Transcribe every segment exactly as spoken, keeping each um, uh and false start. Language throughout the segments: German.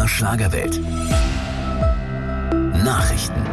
der Schlagerwelt. Nachrichten.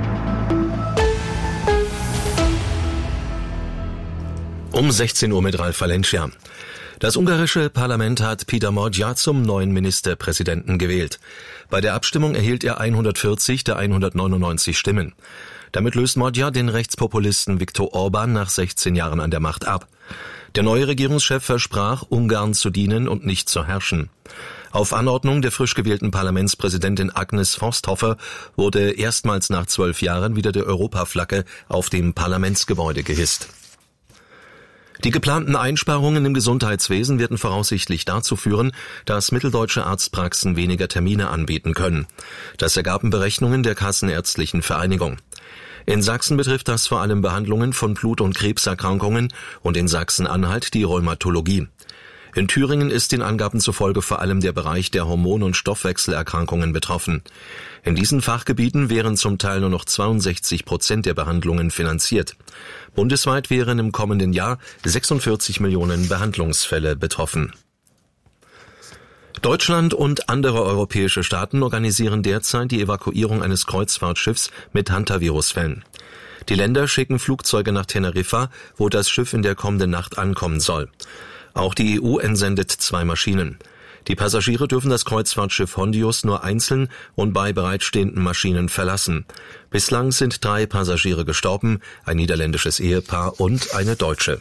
Um sechzehn Uhr mit Ralf Valencia. Das ungarische Parlament hat Péter Magyar zum neuen Ministerpräsidenten gewählt. Bei der Abstimmung erhielt er hundertvierzig der hundertneunundneunzig Stimmen. Damit löst Magyar den Rechtspopulisten Viktor Orbán nach sechzehn Jahren an der Macht ab. Der neue Regierungschef versprach, Ungarn zu dienen und nicht zu herrschen. Auf Anordnung der frisch gewählten Parlamentspräsidentin Agnes Forsthofer wurde erstmals nach zwölf Jahren wieder die Europaflagge auf dem Parlamentsgebäude gehisst. Die geplanten Einsparungen im Gesundheitswesen werden voraussichtlich dazu führen, dass mitteldeutsche Arztpraxen weniger Termine anbieten können. Das ergaben Berechnungen der Kassenärztlichen Vereinigung. In Sachsen betrifft das vor allem Behandlungen von Blut- und Krebserkrankungen und in Sachsen-Anhalt die Rheumatologie. In Thüringen ist den Angaben zufolge vor allem der Bereich der Hormon- und Stoffwechselerkrankungen betroffen. In diesen Fachgebieten wären zum Teil nur noch zweiundsechzig Prozent der Behandlungen finanziert. Bundesweit wären im kommenden Jahr sechsundvierzig Millionen Behandlungsfälle betroffen. Deutschland und andere europäische Staaten organisieren derzeit die Evakuierung eines Kreuzfahrtschiffs mit Hantavirus-Fällen. Die Länder schicken Flugzeuge nach Teneriffa, wo das Schiff in der kommenden Nacht ankommen soll. Auch die E U entsendet zwei Maschinen. Die Passagiere dürfen das Kreuzfahrtschiff Hondius nur einzeln und bei bereitstehenden Maschinen verlassen. Bislang sind drei Passagiere gestorben, ein niederländisches Ehepaar und eine Deutsche.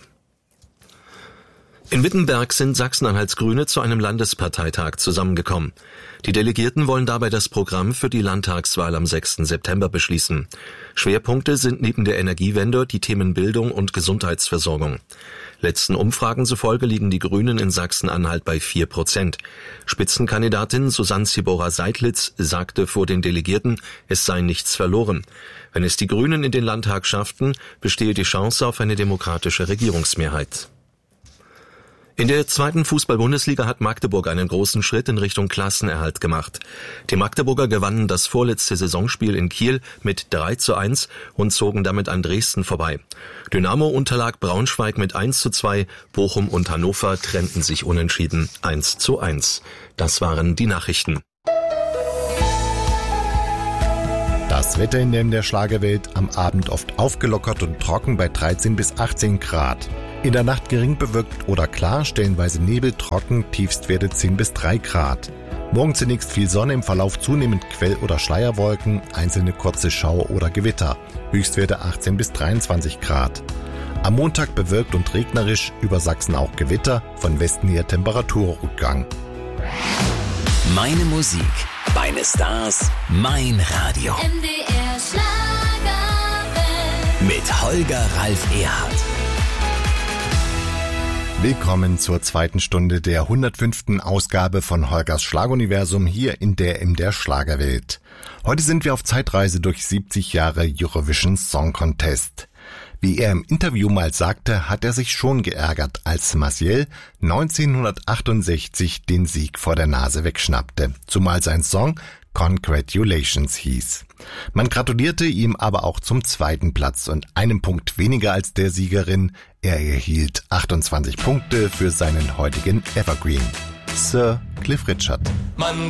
In Wittenberg sind Sachsen-Anhalts Grüne zu einem Landesparteitag zusammengekommen. Die Delegierten wollen dabei das Programm für die Landtagswahl am sechsten September beschließen. Schwerpunkte sind neben der Energiewende die Themen Bildung und Gesundheitsversorgung. Letzten Umfragen zufolge liegen die Grünen in Sachsen-Anhalt bei vier Prozent. Spitzenkandidatin Susanne Sibora-Seidlitz sagte vor den Delegierten, es sei nichts verloren. Wenn es die Grünen in den Landtag schafften, bestehe die Chance auf eine demokratische Regierungsmehrheit. In der zweiten Fußball-Bundesliga hat Magdeburg einen großen Schritt in Richtung Klassenerhalt gemacht. Die Magdeburger gewannen das vorletzte Saisonspiel in Kiel mit drei zu eins und zogen damit an Dresden vorbei. Dynamo unterlag Braunschweig mit eins zu zwei, Bochum und Hannover trennten sich unentschieden eins zu eins. Das waren die Nachrichten. Das Wetter in der, in der Schlagerwelt: am Abend oft aufgelockert und trocken bei dreizehn bis achtzehn Grad. In der Nacht gering bewölkt oder klar, stellenweise Nebel, trocken, Tiefstwerte zehn bis drei Grad. Morgen zunächst viel Sonne, im Verlauf zunehmend Quell- oder Schleierwolken, einzelne kurze Schauer oder Gewitter. Höchstwerte achtzehn bis dreiundzwanzig Grad. Am Montag bewölkt und regnerisch, über Sachsen auch Gewitter, von Westen her Temperaturrückgang. Meine Musik, meine Stars, mein Radio. M D R Schlagerwelt. Mit Holger Ralf Erhardt. Willkommen zur zweiten Stunde der hundertfünften Ausgabe von Holgers Schlageruniversum hier in der M D R Schlagerwelt. Heute sind wir auf Zeitreise durch siebzig Jahre Eurovision Song Contest. Wie er im Interview mal sagte, hat er sich schon geärgert, als Maciel neunzehnhundertachtundsechzig den Sieg vor der Nase wegschnappte, zumal sein Song Congratulations hieß. Man gratulierte ihm aber auch zum zweiten Platz und einem Punkt weniger als der Siegerin. Er erhielt achtundzwanzig Punkte für seinen heutigen Evergreen. Sir Cliff Richard. Man